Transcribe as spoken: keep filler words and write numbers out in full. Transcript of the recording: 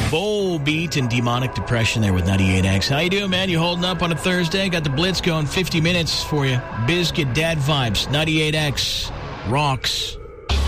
Volbeat and Demonic Depression there with ninety-eight X. How you doing, man? You holding up on a Thursday? Got the Blitz going, fifty minutes for you. Biscuit Dad Vibes, ninety-eight X. Rocks.